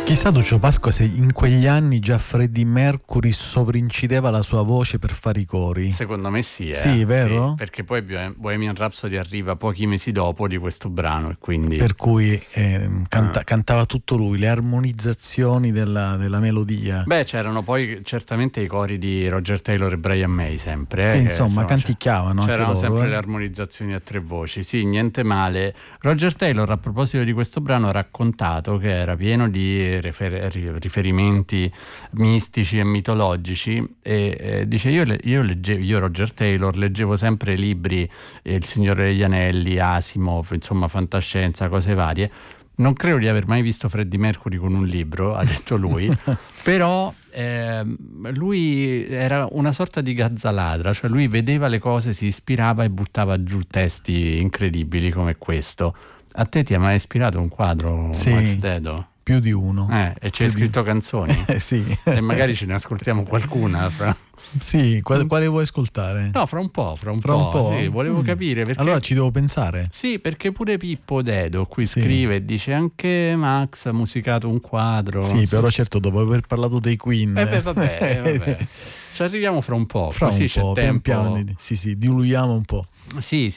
Chissà Duccio Pasqua se in quegli anni già Freddie Mercury sovrincideva la sua voce per fare i cori. Secondo me sì, Sì, vero? Sì, perché poi Bohemian Rhapsody arriva pochi mesi dopo di questo brano e quindi... Per cui cantava tutto lui, le armonizzazioni della melodia. Beh, c'erano poi certamente i cori di Roger Taylor e Brian May sempre. Che insomma canticchiavano anche c'erano loro. Sempre le armonizzazioni a tre voci, sì, niente male. Roger Taylor, a proposito di questo brano, ha raccontato che era pieno di riferimenti mistici e mitologici e dice io Roger Taylor leggevo sempre libri, Il Signore degli Anelli, Asimov, insomma fantascienza, cose varie. Non credo di aver mai visto Freddie Mercury con un libro, ha detto lui, però lui era una sorta di gazzaladra, cioè lui vedeva le cose, si ispirava e buttava giù testi incredibili come questo. A te ti ha mai ispirato un quadro, sì, Max Dedo? Più di uno. E ci hai scritto canzoni? Sì. E magari ce ne ascoltiamo qualcuna fra... Sì, quale vuoi ascoltare? No, fra un po'. Sì, volevo capire perché... Allora ci devo pensare. Sì, perché pure Pippo Dedo qui scrive e dice anche Max ha musicato un quadro. Sì, però certo dopo aver parlato dei Queen. Vabbè. Ci arriviamo fra un po', fra così un c'è po', tempo. pian piano. Sì, diluiamo un po'. Sì,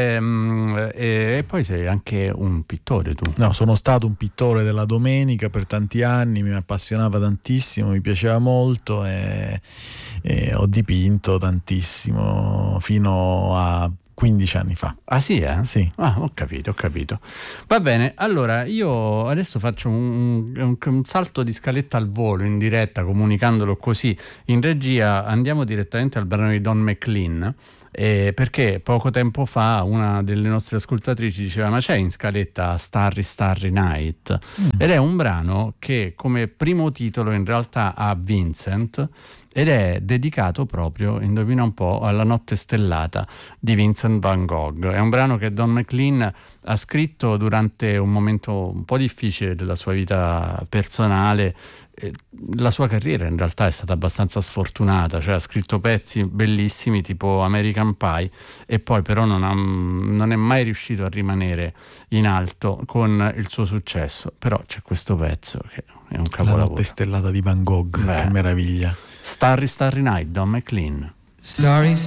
e poi sei anche un pittore tu. No, sono stato un pittore della domenica per tanti anni, mi appassionava tantissimo, mi piaceva molto e ho dipinto tantissimo fino a 15 anni fa. Ah sì, Sì. Ah, ho capito. Va bene, allora io adesso faccio un salto di scaletta al volo in diretta, comunicandolo così in regia. Andiamo direttamente al brano di Don McLean, perché poco tempo fa una delle nostre ascoltatrici diceva ma c'è in scaletta Starry Starry Night? Ed è un brano che come primo titolo in realtà ha Vincent ed è dedicato proprio, indovina un po', alla notte stellata di Vincent van Gogh. È un brano che Don McLean ha scritto durante un momento un po' difficile della sua vita personale. La sua carriera in realtà è stata abbastanza sfortunata, cioè ha scritto pezzi bellissimi tipo American Pie e poi però non è mai riuscito a rimanere in alto con il suo successo. Però c'è questo pezzo che è un capolavoro. La notte stellata di Van Gogh. Che meraviglia. Starry Starry Night, Don McLean. Starry